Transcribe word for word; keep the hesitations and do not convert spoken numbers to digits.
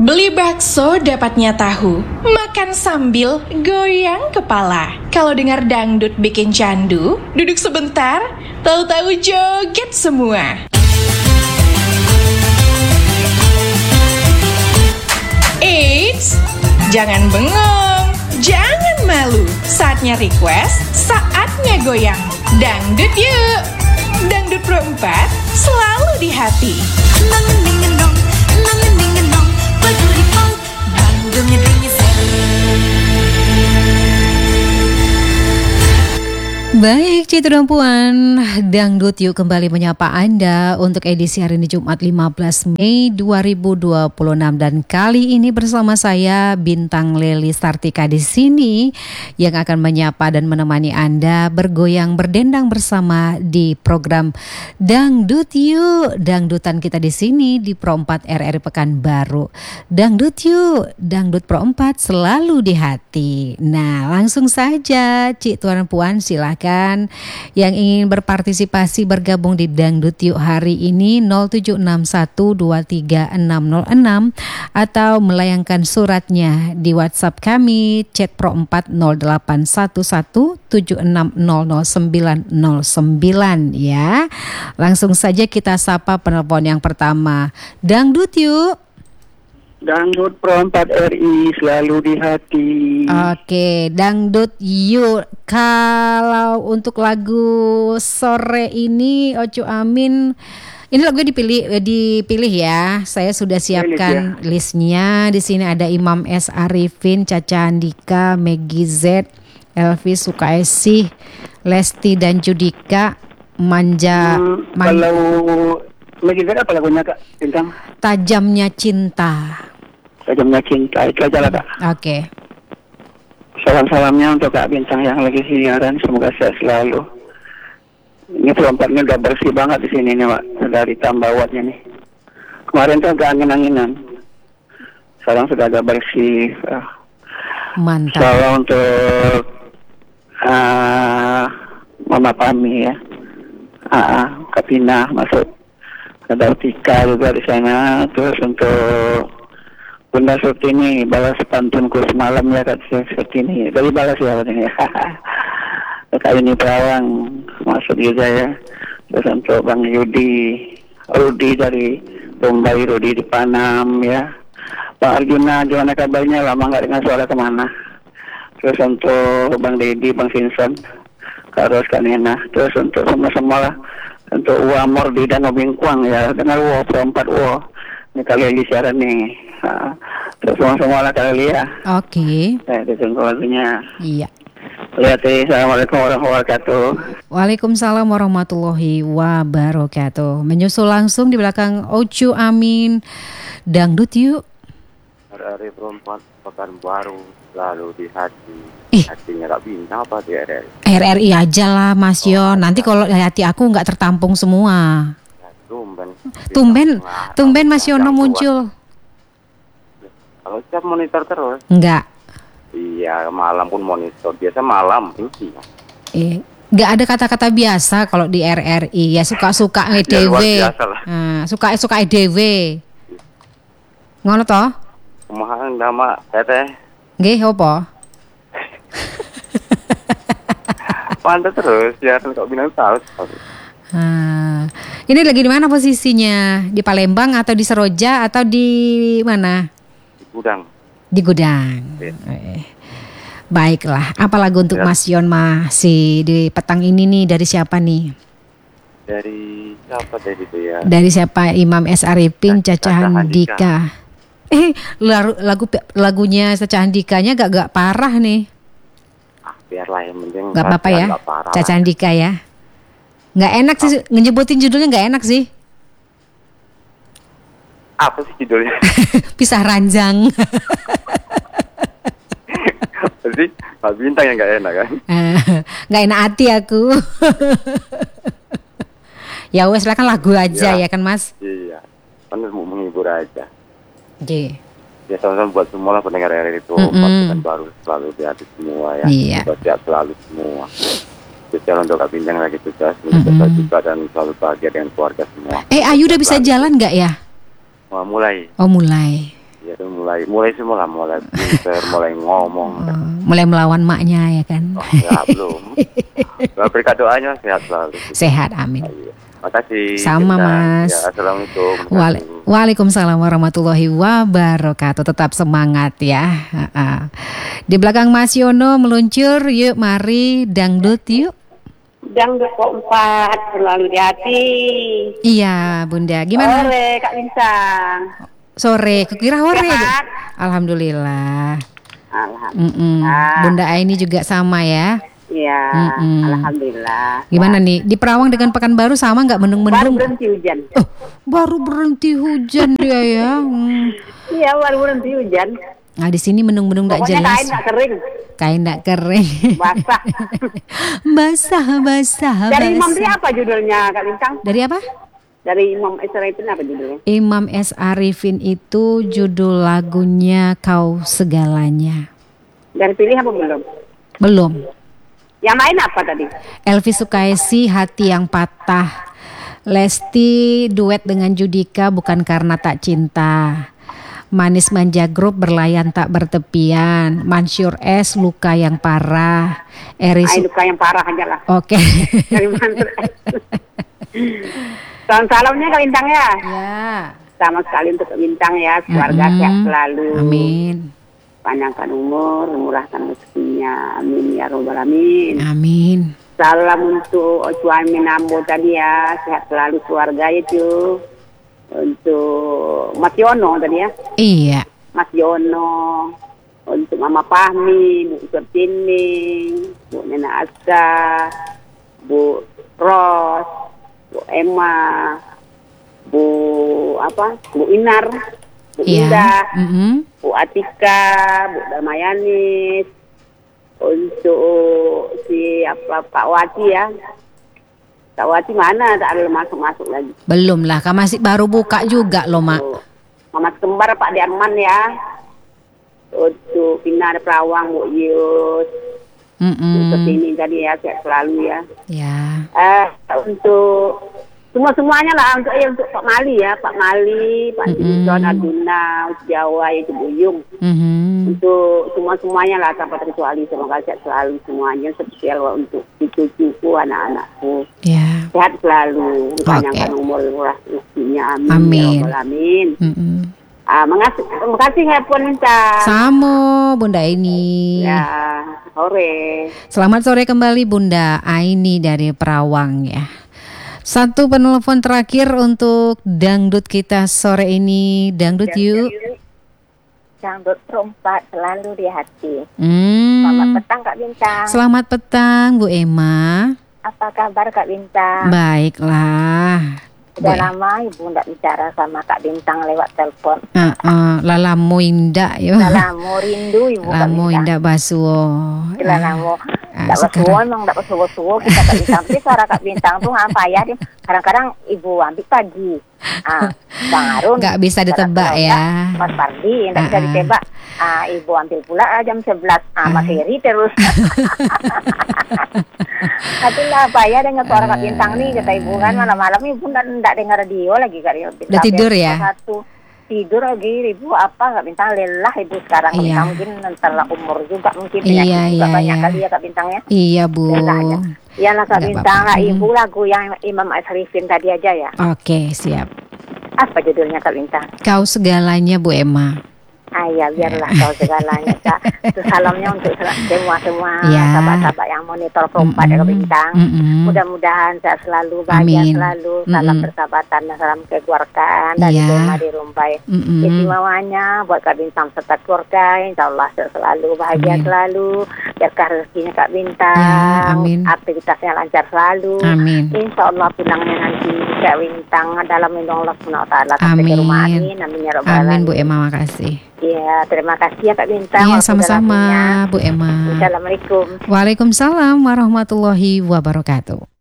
Beli bakso dapatnya tahu, makan sambil goyang kepala. Kalau dengar dangdut bikin candu, duduk sebentar, tahu-tahu joget semua. Eits, jangan bengong, jangan malu. Saatnya request, saatnya goyang. Dangdut yuk, dangdut Pro empat selalu di hati. Baik, Citra dan Puan, Dangdut Yuk kembali menyapa Anda untuk edisi hari ini Jumat lima belas Mei dua ribu dua puluh enam, dan kali ini bersama saya Bintang Leli Sartika di sini yang akan menyapa dan menemani Anda bergoyang berdendang bersama di program Dangdut Yuk. Dangdutan kita di sini di Pro empat R R I Pekanbaru. Dangdut Yuk, Dangdut Pro empat selalu di hati. Nah, langsung saja Cik Tuan dan Puan, silakan yang ingin berpartisipasi bergabung di Dangdut Yuk hari ini nol tujuh enam satu dua tiga enam nol enam atau melayangkan suratnya di WhatsApp kami chat Pro empat nol delapan satu satu tujuh enam nol nol sembilan nol sembilan ya. Langsung saja kita sapa penelpon yang pertama. Dangdut Yuk. Dangdut Pro empat R I selalu di hati. Oke, Dangdut Yuk. Kalau untuk lagu sore ini Ocu Amin, ini lagunya dipilih dipilih ya. Saya sudah siapkan ya listnya. Di sini ada Imam S Arifin, Caca Andika, Meggy Z, Elvis Sukaesih, Lesti dan Judika, Manja. Hmm, Man- kalau Meggy Z apa lagunya Kak Bintang? Tajamnya Cinta. Tajamnya Cinta, itu aja lah Kak. Oke. Salam-salamnya untuk Kak Bintang yang lagi siaran, semoga sehat selalu. Ini pelompatnya udah bersih banget di sini nih Pak, dari tambah wattnya nih. Kemarin tuh agak angin-anginan, sekarang sudah agak bersih. Mantap. Salam untuk uh, Mama Pami ya, uh, Kapina masuk, ada Tika juga di sana. Terus untuk Bunda Surtini, balas pantunku semalam ya Kak Surtini. Dari balas ya ini. Kak ini Perawang masuk juga ya. Terus untuk Bang Yudi, Rudi dari Bombay, Rudi di Panam ya. Bang Arjuna, gimana kabarnya? Lama nggak dengar suara kemana. Terus untuk Bang Dedi, Bang Vincent, Kak Ros, Kak Nena. Terus untuk semua-semua lah. Untuk Uwa Mordi dan Obingkuang ya. Dengar Uwa, perempat Uwa. Ini kali lagi siaran nih. Ha, terus semua-semua lah kali ya. Oke. Saya ditunggu lagunya. Iya. Lihat ini. Assalamualaikum warahmatullahi wabarakatuh. Waalaikumsalam warahmatullahi wabarakatuh. Menyusul langsung di belakang Ocu Amin, Dangdut Yuk. R R I Pro empat Pekanbaru selalu di hati. Ih. Hatinya Kak Bintang apa di R R I? R R I aja lah Mas Yon. Nanti kalau hati aku nggak tertampung semua. Ya, tumben. Tumben, Bintang, tumben Mas yang Yono tua. muncul. Kalau setiap monitor terus. Enggak. Iya, malam pun monitor. Biasa malam tinggi. Eh, nggak ada kata-kata biasa kalau di R R I. Ya suka-suka E D Ya, W. luar biasa lah. Nah, suka-suka E D W. Ngono toh? Kumaha nama teteh. Nggih, opo? Pantas terus ya kan Kak Bintang tahu. Nah, ini lagi di mana posisinya? Di Palembang atau di Seroja atau di mana? Di gudang. Di gudang. Ya. Eh, Baiklah. Apa lagu untuk Ya. Mas Yon masih di petang ini nih, dari siapa nih? Dari siapa tadi itu ya? Dari siapa? Imam S Arifin, Caca Caca Handika. Eh, lagu, lagu lagunya Caca Handikanya gak gak parah nih. Ah, biarlah yang penting. Gak apa-apa ya. nggak parah Caca lah. Handika ya. Gak enak sih ngejebutin judulnya, gak enak sih. Apa sih judulnya? Pisah ranjang. Jadi Kak Bintang yang nggak enak kan? Gak enak hati aku. Ya wes lah, kan lagu aja ya, Ya. kan Mas. Iya, kan mau menghibur aja. Oke. Ya sama-sama buat semua lah pendengar R R I itu Mm-mm. kan baru selalu di hati semua ya. Iya. Semoga sehat selalu semua. Spesial untuk Kak Bintang lagi tugas, Mm-mm. semoga juga dan selalu bahagia dengan keluarga semua. Eh, Ayu udah bisa Selalu. jalan gak ya? Wah, mulai. Oh, mulai. Ya itu mulai mulai semula mulai pinter, mulai ngomong. Oh, mulai melawan maknya ya kan. Oh, ya belum. Berkat doanya sehat selalu. Sehat, amin. Iya. Makasih. Sama, Cinta. Mas. Ya, assalamualaikum. Wal- Waalaikumsalam warahmatullahi wabarakatuh. Tetap semangat ya. Ha-ha. Di belakang Mas Yono meluncur, yuk mari dangdut yuk. Dangdut kok empat selalu di hati. Iya Bunda, gimana? Sore Kak Bintang. Sore, kekira sore. Sehat? Alhamdulillah. Alhamdulillah. Mm-mm. Bunda Aini juga sama ya. Iya, Mm-mm. alhamdulillah. Gimana nih di Perawang dengan Pekanbaru sama nggak Baru mendung-mendung? berhenti hujan. Oh, baru berhenti hujan dia ya. Hmm. Iya, baru berhenti hujan. Nah di sini mendung-mendung nggak Pokoknya jelas. kain nggak kering, Kain nggak kering. basah. basah, basah, Dari Imam basah. dia apa judulnya Kak Bintang? Dari apa? Dari Imam Esra itu apa judulnya? Imam S. Arifin itu judul lagunya Kau Segalanya. Dari pilih apa belum? Belum. Yang main apa tadi? Elvi Sukaisi Hati Yang Patah. Lesti duet dengan Judika Bukan Karena Tak Cinta. Manis Manja Group Berlayan Tak Bertepian. Mansyur S Luka Yang Parah. Eri Ay, Su- luka yang parah aja lah. Oke. Dari Mansur. Salam-salamnya Kak Bintang ya. Ya. Sama sekali untuk Kak Bintang ya. Keluarga Mm-mm. sehat selalu. Amin. Panjangkan umur, murahkan rezekinya. Amin ya robbal alamin. Amin. Salam untuk Ocuan Minambo tadi ya. Sehat selalu keluarga itu. Untuk Mas Yono tadi ya. Iya. Mas Yono. Untuk Mama Fahmi, Bu Sertining, Bu Nena Aska, Bu Ros, Bu Emma, Bu apa? Bu Inar, Bu Iya. Indah, Mm-mm. Bu Atika, Bu Damayanis, untuk si apa Pak Wati ya. Pak Wati mana? Tak ada masuk-masuk lagi. Belum lah, kan masih baru buka juga loh, Mak. Oh, Mama Kembar Pak Diarman ya. Untuk Pinar Perawang Bu Yus. Mm-mm. Untuk ini tadi ya, sehat selalu ya. Ya. Eh untuk semua-semuanya lah, untuk eh, untuk Pak Mali ya, Pak Mali, Pak Mm-mm. Jinson, Aduna, Jawa, itu Buyung. Mhm. Untuk semua-semuanya lah tanpa terkecuali, semoga sehat selalu semuanya, spesial untuk cucu-cucuku, anak-anakku. Ya. Sehat selalu, dipanjangkan Oke. umur murah rezekinya, amin. Amin. Ya Rabbal Alamin. Mm-mm. Ah, mengasih, terima kasih Hepon minta. Samo Bunda Aini. Ya, sore. Selamat sore kembali Bunda Aini dari Perawang ya. Satu penelpon terakhir untuk dangdut kita sore ini. Dangdut yuk. Dangdut perempat selalu di hati. Hmm. Selamat petang Kak Bintang. Selamat petang Bu Emma. Apa kabar Kak Bintang? Baiklah. Sudah Bu- lama Ibu tidak bicara sama Kak Bintang lewat telepon. Uh, uh, lalamu indah yo. Lalamu rindu Ibu Kak Lalamu Bintang. indah basuh. Lalamu Ah, tidak sekarang- basuh emang tidak basuh-basuh kita Kak Bintang. Tapi suara Kak Bintang tuh ngapa ya? Dia- Kadang-kadang Ibu ambil pagi. Ah, Bang Arun. Nggak bisa ditebak ya. Mas Pardi tidak bisa Ah, ah. ditebak. Ah, Ibu ambil pula ah, jam sebelas. Ah, Mas Heri terus. Tapi lah apa ya dengan suara Kak Bintang nih, kata Ibu kan malam-malam Ibu tidak dengar radio lagi Kak. Udah tidur ya? Satu tidur lagi Ibu apa Kak Bintang, lelah Ibu sekarang. Iya. Bintang mungkin antara umur juga mungkin Iya, penyakit juga iya, banyak iya. kali ya Kak Bintang ya. Iya Bu. Lelah aja. Ya lah Kak Nggak Bintang, apa-apa. Kak Ibu lagu yang Imam Asrifin tadi aja ya. Oke siap. Apa judulnya Kak Bintang? Kau segalanya Bu Emma. Ah ya biarlah kau segalanya Kak. Itu salamnya untuk semua-semua Ya. sahabat-sahabat yang monitor perempat ya Kak Bintang. Mm-mm. Mudah-mudahan sehat selalu, bahagia Amin. selalu, salam Mm-mm. persahabatan dan salam kekeluargaan dari Iya. rumah di Rumbai. Mm-mm. Istimewanya buat Kak Bintang serta keluarga, insya Allah sehat selalu, bahagia Amin. selalu, biarkan rezekinya Kak Bintang, Ya, amin. aktivitasnya lancar selalu. Amin. Insya Allah pulangnya nanti Kak Bintang dalam lindung Allah subhanahu wa taala sampai ke Amin. rumah. Amin, amin ya rabbal Amin Bu alamin. Emma, makasih. Iya, terima kasih ya Kak Bintang. Iya waktu dalamnya. sama-sama Bu Emma. Assalamualaikum. Waalaikumsalam warahmatullahi wabarakatuh.